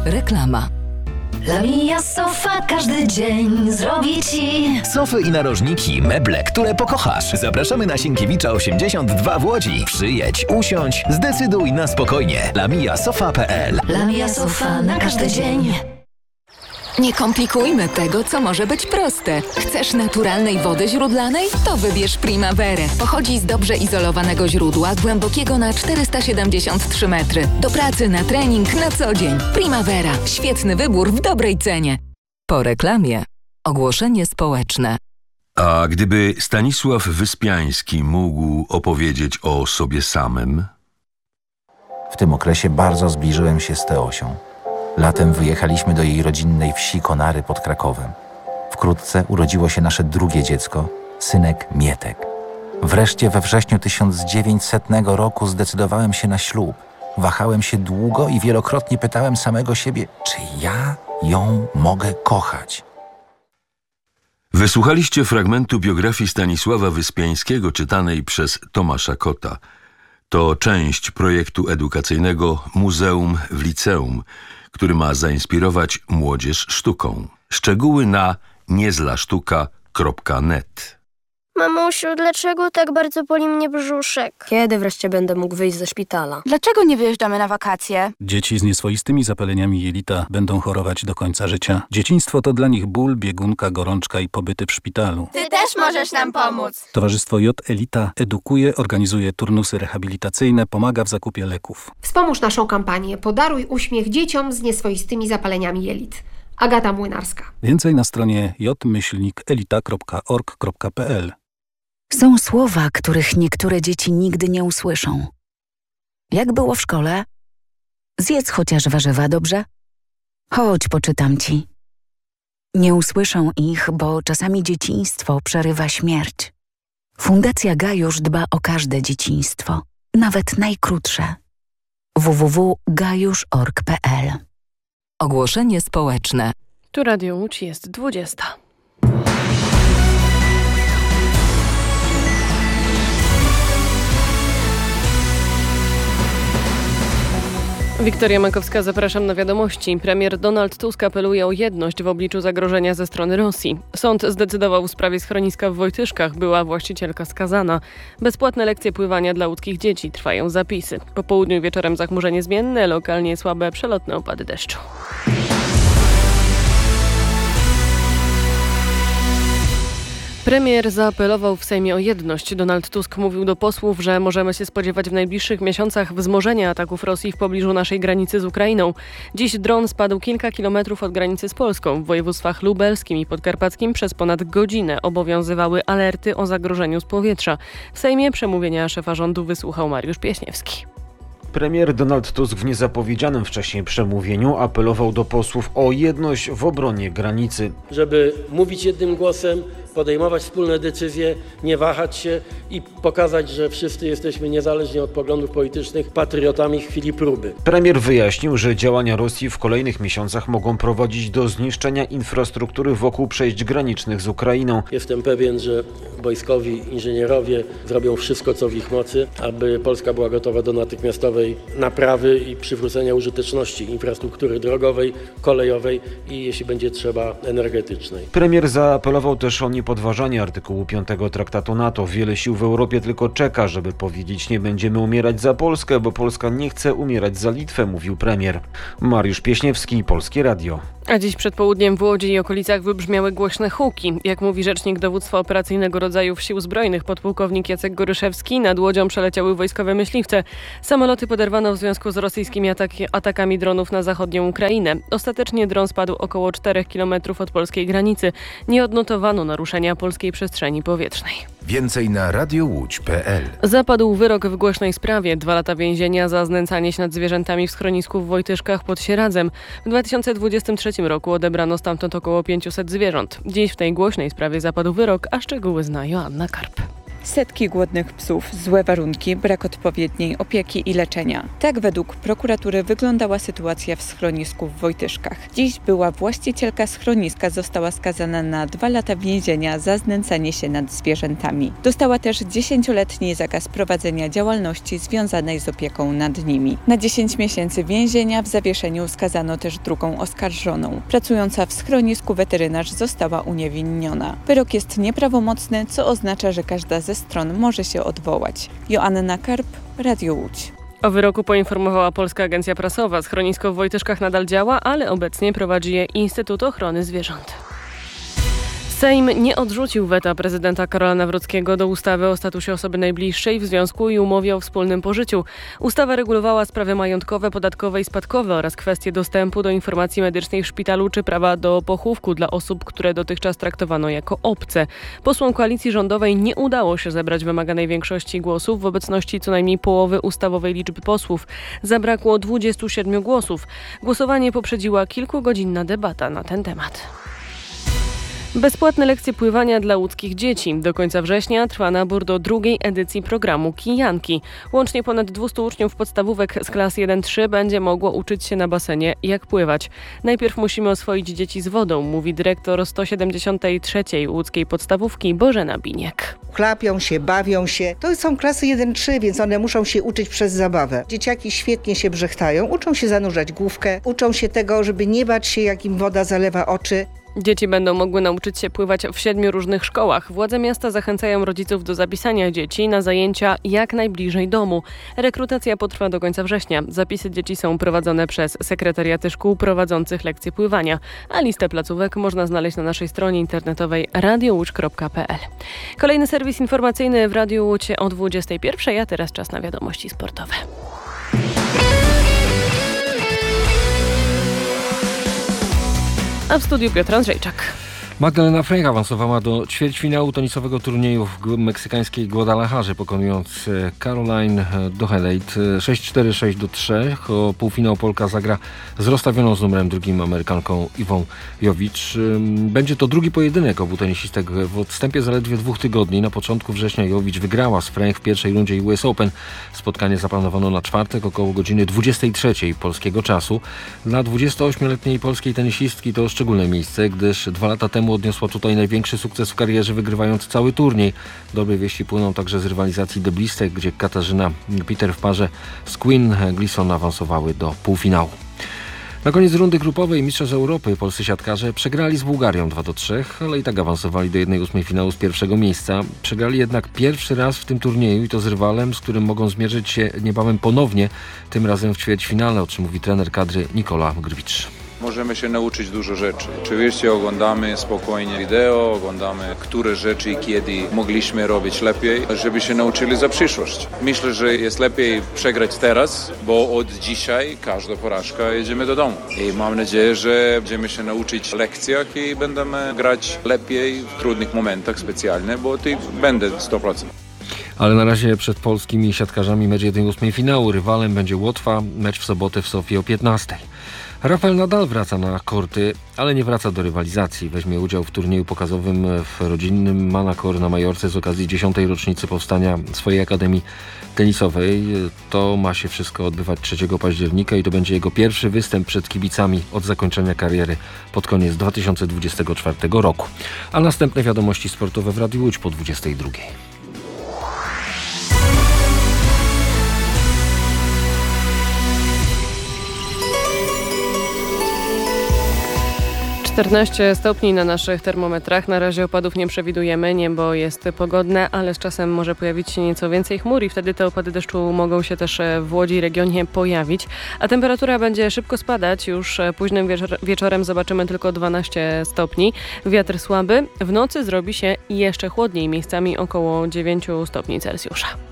Reklama. Lamia Sofa każdy dzień zrobi Ci sofy i narożniki, meble, które pokochasz. Zapraszamy na Sienkiewicza 82 w Łodzi. Przyjedź, usiądź, zdecyduj na spokojnie. lamiasofa.pl. Lamia Sofa na każdy dzień. Nie komplikujmy tego, co może być proste. Chcesz naturalnej wody źródlanej? To wybierz Primaverę. Pochodzi z dobrze izolowanego źródła, głębokiego na 473 metry. Do pracy, na trening, na co dzień. Primavera. Świetny wybór w dobrej cenie. Po reklamie. Ogłoszenie społeczne. A gdyby Stanisław Wyspiański mógł opowiedzieć o sobie samym? W tym okresie bardzo zbliżyłem się z Teosią. Latem wyjechaliśmy do jej rodzinnej wsi Konary pod Krakowem. Wkrótce urodziło się nasze drugie dziecko, synek Mietek. Wreszcie we wrześniu 1900 roku zdecydowałem się na ślub. Wahałem się długo i wielokrotnie pytałem samego siebie, czy ja ją mogę kochać. Wysłuchaliście fragmentu biografii Stanisława Wyspiańskiego czytanej przez Tomasza Kota. To część projektu edukacyjnego Muzeum w Liceum, który ma zainspirować młodzież sztuką. Szczegóły na niezlasztuka.net. Mamusiu, dlaczego tak bardzo boli mnie brzuszek? Kiedy wreszcie będę mógł wyjść ze szpitala? Dlaczego nie wyjeżdżamy na wakacje? Dzieci z nieswoistymi zapaleniami jelita będą chorować do końca życia. Dzieciństwo to dla nich ból, biegunka, gorączka i pobyty w szpitalu. Ty też możesz nam pomóc. Towarzystwo J Elita edukuje, organizuje turnusy rehabilitacyjne, pomaga w zakupie leków. Wspomóż naszą kampanię Podaruj uśmiech dzieciom z nieswoistymi zapaleniami jelit. Agata Młynarska. Więcej na stronie j-elita.org.pl. Są słowa, których niektóre dzieci nigdy nie usłyszą. Jak było w szkole? Zjedz chociaż warzywa, dobrze? Chodź, poczytam ci. Nie usłyszą ich, bo czasami dzieciństwo przerywa śmierć. Fundacja Gajusz dba o każde dzieciństwo, nawet najkrótsze. www.gajusz.org.pl. Ogłoszenie społeczne. Tu Radio Łódź, jest 20. Wiktoria Makowska, zapraszam na wiadomości. Premier Donald Tusk apeluje o jedność w obliczu zagrożenia ze strony Rosji. Sąd zdecydował w sprawie schroniska w Wojtyszkach. Była właścicielka skazana. Bezpłatne lekcje pływania dla łódzkich dzieci. Trwają zapisy. Po południu i wieczorem zachmurzenie zmienne, lokalnie słabe przelotne opady deszczu. Premier zaapelował w Sejmie o jedność. Donald Tusk mówił do posłów, że możemy się spodziewać w najbliższych miesiącach wzmożenia ataków Rosji w pobliżu naszej granicy z Ukrainą. Dziś dron spadł kilka kilometrów od granicy z Polską. W województwach lubelskim i podkarpackim przez ponad godzinę obowiązywały alerty o zagrożeniu z powietrza. W Sejmie przemówienia szefa rządu wysłuchał Mariusz Pieśniewski. Premier Donald Tusk w niezapowiedzianym wcześniej przemówieniu apelował do posłów o jedność w obronie granicy. Żeby mówić jednym głosem, podejmować wspólne decyzje, nie wahać się i pokazać, że wszyscy jesteśmy niezależnie od poglądów politycznych patriotami w chwili próby. Premier wyjaśnił, że działania Rosji w kolejnych miesiącach mogą prowadzić do zniszczenia infrastruktury wokół przejść granicznych z Ukrainą. Jestem pewien, że wojskowi inżynierowie zrobią wszystko, co w ich mocy, aby Polska była gotowa do natychmiastowej naprawy i przywrócenia użyteczności infrastruktury drogowej, kolejowej i, jeśli będzie trzeba, energetycznej. Premier zaapelował też o niepodważanie artykułu 5 traktatu NATO. Wiele sił w Europie tylko czeka, żeby powiedzieć: nie będziemy umierać za Polskę, bo Polska nie chce umierać za Litwę, mówił premier. Mariusz Pieśniewski, Polskie Radio. A dziś przed południem w Łodzi i okolicach wybrzmiały głośne huki. Jak mówi rzecznik dowództwa operacyjnego rodzajów Sił Zbrojnych podpułkownik Jacek Goryszewski, nad Łodzią przeleciały wojskowe myśliwce. Samoloty poderwano w związku z rosyjskimi atakami dronów na zachodnią Ukrainę. Ostatecznie dron spadł około 4 km od polskiej granicy. Nie odnotowano naruszenia polskiej przestrzeni powietrznej. Więcej na radiołódź.pl. Zapadł wyrok w głośnej sprawie. 2 lata więzienia za znęcanie się nad zwierzętami w schronisku w Wojtyszkach pod Sieradzem. W 2023 roku odebrano stamtąd około 500 zwierząt. Dziś w tej głośnej sprawie zapadł wyrok, a szczegóły zna Joanna Karp. Setki głodnych psów, złe warunki, brak odpowiedniej opieki i leczenia. Tak według prokuratury wyglądała sytuacja w schronisku w Wojtyszkach. Dziś była właścicielka schroniska została skazana na 2 lata więzienia za znęcanie się nad zwierzętami. Dostała też 10-letni zakaz prowadzenia działalności związanej z opieką nad nimi. Na 10 miesięcy więzienia w zawieszeniu skazano też drugą oskarżoną. Pracująca w schronisku weterynarz została uniewinniona. Wyrok jest nieprawomocny, co oznacza, że każda ze stron może się odwołać. Joanna Karp, Radio Łódź. O wyroku poinformowała Polska Agencja Prasowa. Schronisko w Wojtyszkach nadal działa, ale obecnie prowadzi je Instytut Ochrony Zwierząt. Sejm nie odrzucił weta prezydenta Karola Nawrockiego do ustawy o statusie osoby najbliższej w związku i umowie o wspólnym pożyciu. Ustawa regulowała sprawy majątkowe, podatkowe i spadkowe oraz kwestie dostępu do informacji medycznej w szpitalu czy prawa do pochówku dla osób, które dotychczas traktowano jako obce. Posłom koalicji rządowej nie udało się zebrać wymaganej większości głosów w obecności co najmniej połowy ustawowej liczby posłów. Zabrakło 27 głosów. Głosowanie poprzedziła kilkugodzinna debata na ten temat. Bezpłatne lekcje pływania dla łódzkich dzieci. Do końca września trwa nabór do drugiej edycji programu Kijanki. Łącznie ponad 200 uczniów podstawówek z klas 1-3 będzie mogło uczyć się na basenie, jak pływać. Najpierw musimy oswoić dzieci z wodą, mówi dyrektor 173. łódzkiej podstawówki Bożena Biniek. Chlapią się, bawią się. To są klasy 1-3, więc one muszą się uczyć przez zabawę. Dzieciaki świetnie się brzechtają, uczą się zanurzać główkę, uczą się tego, żeby nie bać się, jak im woda zalewa oczy. Dzieci będą mogły nauczyć się pływać w 7 różnych szkołach. Władze miasta zachęcają rodziców do zapisania dzieci na zajęcia jak najbliżej domu. Rekrutacja potrwa do końca września. Zapisy dzieci są prowadzone przez sekretariaty szkół prowadzących lekcje pływania, a listę placówek można znaleźć na naszej stronie internetowej radiowłódź.pl. Kolejny serwis informacyjny w Radiu Łódź o 21:00, a teraz czas na wiadomości sportowe. A w studiu Piotr Andrzejczak. Magdalena Freyr awansowała do ćwierćfinału tenisowego turnieju w meksykańskiej Guadalajarze, pokonując Caroline Doheleit 6-4, 6-3. O półfinał Polka zagra z rozstawioną z numerem 2 Amerykanką Iwą Jowicz. Będzie to drugi pojedynek obu tenisistek w odstępie zaledwie 2 tygodni. Na początku września Jowicz wygrała z Freyr w pierwszej rundzie US Open. Spotkanie zaplanowano na czwartek około godziny 23:00 polskiego czasu. Dla 28-letniej polskiej tenisistki to szczególne miejsce, gdyż 2 lata temu odniosła tutaj największy sukces w karierze, wygrywając cały turniej. Dobre wieści płyną także z rywalizacji deblistek, gdzie Katarzyna Peter w parze z Queen Gleason awansowały do półfinału. Na koniec rundy grupowej Mistrzostw Europy polscy siatkarze przegrali z Bułgarią 2-3, ale i tak awansowali do 1/8 finału z pierwszego miejsca. Przegrali jednak pierwszy raz w tym turnieju i to z rywalem, z którym mogą zmierzyć się niebawem ponownie, tym razem w ćwierćfinale, o czym mówi trener kadry Nikola Grwicz. Możemy się nauczyć dużo rzeczy. Oczywiście oglądamy spokojnie wideo, oglądamy, które rzeczy i kiedy mogliśmy robić lepiej, żeby się nauczyli za przyszłość. Myślę, że jest lepiej przegrać teraz, bo od dzisiaj każda porażka jedziemy do domu. I mam nadzieję, że będziemy się nauczyć lekcjach i będziemy grać lepiej w trudnych momentach specjalnie, bo ty będę 100%. Ale na razie przed polskimi siatkarzami mecz 1/8 finału. Rywalem będzie Łotwa, mecz w sobotę w Sofii o 15:00. Rafael Nadal wraca na korty, ale nie wraca do rywalizacji. Weźmie udział w turnieju pokazowym w rodzinnym Manacor na Majorce z okazji 10. rocznicy powstania swojej akademii tenisowej. To ma się wszystko odbywać 3 października i to będzie jego pierwszy występ przed kibicami od zakończenia kariery pod koniec 2024 roku. A następne wiadomości sportowe w Radiu Łódź po 22:00. 14 stopni na naszych termometrach. Na razie opadów nie przewidujemy. Niebo jest pogodne, ale z czasem może pojawić się nieco więcej chmur i wtedy te opady deszczu mogą się też w Łodzi i regionie pojawić. A temperatura będzie szybko spadać. Już późnym wieczorem zobaczymy tylko 12 stopni. Wiatr słaby. W nocy zrobi się jeszcze chłodniej. Miejscami około 9 stopni Celsjusza.